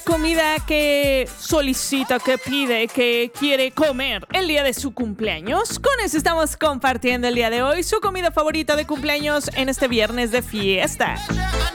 Comida que solicita, que pide, que quiere comer el día de su cumpleaños. Con eso estamos compartiendo el día de hoy su comida favorita de cumpleaños en este viernes de fiesta.